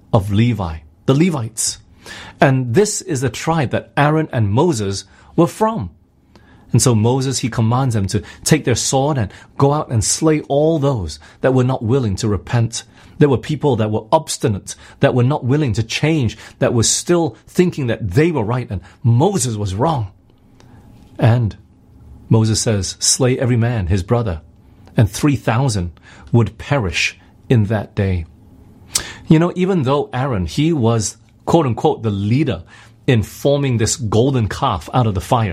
of Levi, the Levites. And this is the tribe that Aaron and Moses were from. And so Moses, he commands them to take their sword and go out and slay all those that were not willing to repent. There were people that were obstinate, that were not willing to change, that were still thinking that they were right and Moses was wrong. And Moses says, slay every man his brother, and 3,000 would perish in that day. You know, even though Aaron, he was, quote unquote, the leader in forming this golden calf out of the fire,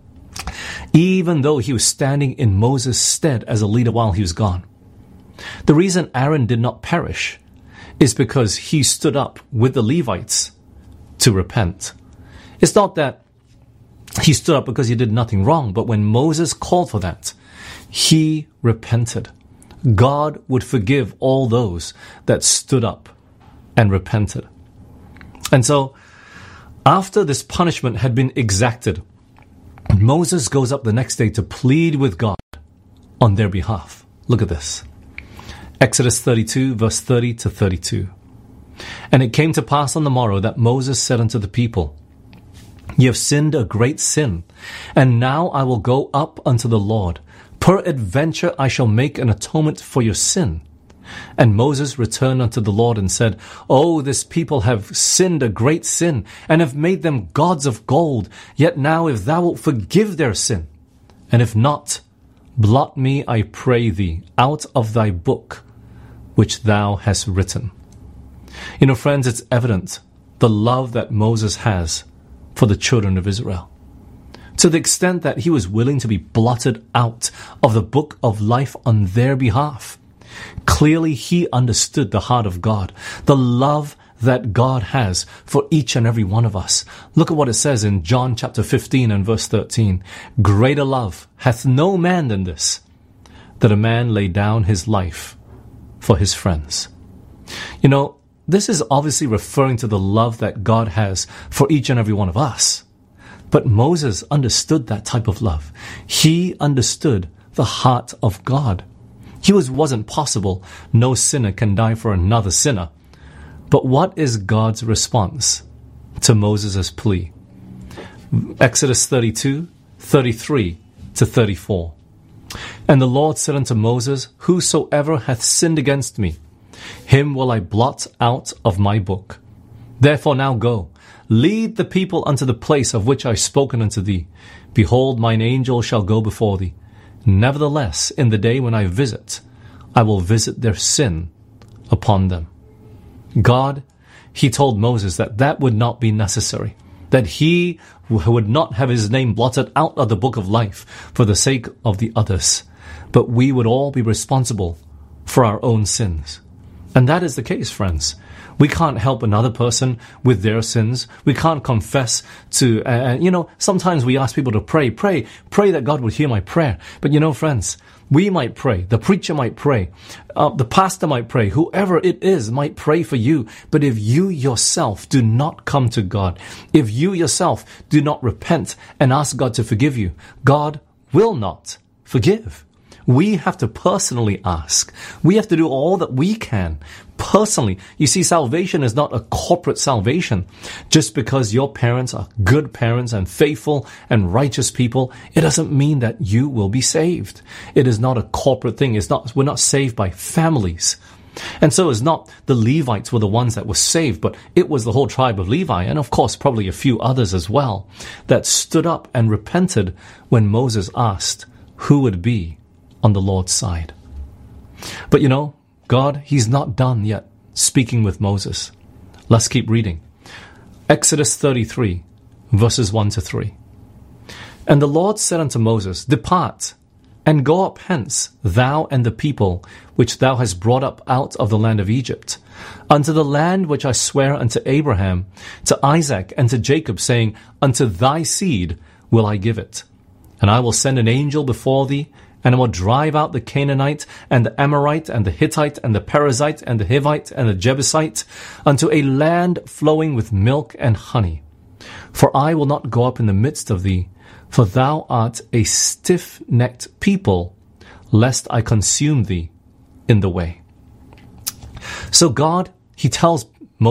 even though he was standing in Moses' stead as a leader while he was gone, the reason Aaron did not perish is because he stood up with the Levites to repent. It's not that he stood up because he did nothing wrong, but when Moses called for that, he repented. God would forgive all those that stood up and repented. And so, after this punishment had been exacted, Moses goes up the next day to plead with God on their behalf. Look at this. Exodus 32, verse 30 to 32. And it came to pass on the morrow that Moses said unto the people, Ye have sinned a great sin, and now I will go up unto the Lord. Peradventure I shall make an atonement for your sin. And Moses returned unto the Lord and said, O, this people have sinned a great sin, and have made them gods of gold. Yet now if thou wilt forgive their sin, and if not, blot me, I pray thee, out of thy book, which thou hast written. You know, friends, it's evident the love that Moses has for the children of Israel, to the extent that he was willing to be blotted out of the book of life on their behalf. Clearly, he understood the heart of God, the love that God has for each and every one of us. Look at what it says in John chapter 15 and verse 13. Greater love hath no man than this, that a man lay down his life for his friends. You know, this is obviously referring to the love that God has for each and every one of us. But Moses understood that type of love. He understood the heart of God. It wasn't possible. No sinner can die for another sinner. But what is God's response to Moses' plea? Exodus 32, 33 to 34. And the Lord said unto Moses, Whosoever hath sinned against me, him will I blot out of my book. Therefore now go, lead the people unto the place of which I spoken unto thee. Behold, mine angel shall go before thee. Nevertheless, in the day when I will visit their sin upon them. God, he told Moses that would not be necessary, that he would not have his name blotted out of the book of life for the sake of the others, but we would all be responsible for our own sins. And that is the case, friends. We can't help another person with their sins. We can't confess to, sometimes we ask people to pray that God would hear my prayer. But friends, we might pray, the preacher might pray, the pastor might pray, whoever it is might pray for you. But if you yourself do not come to God, if you yourself do not repent and ask God to forgive you, God will not forgive. We have to personally ask. We have to do all that we can personally. You see, salvation is not a corporate salvation. Just because your parents are good parents and faithful and righteous people, it doesn't mean that you will be saved. It is not a corporate thing. We're not saved by families. And so it's not the Levites were the ones that were saved, but it was the whole tribe of Levi, and of course probably a few others as well, that stood up and repented when Moses asked who would be on the Lord's side. But God, he's not done yet speaking with Moses. Let's keep reading. Exodus 33, verses 1 to 3. And the Lord said unto Moses, Depart, and go up hence, thou and the people which thou hast brought up out of the land of Egypt, unto the land which I swear unto Abraham, to Isaac, and to Jacob, saying, Unto thy seed will I give it. And I will send an angel before thee, and I will drive out the Canaanite, and the Amorite, and the Hittite, and the Perizzite, and the Hivite, and the Jebusite, unto a land flowing with milk and honey. For I will not go up in the midst of thee, for thou art a stiff-necked people, lest I consume thee in the way. So God, he tells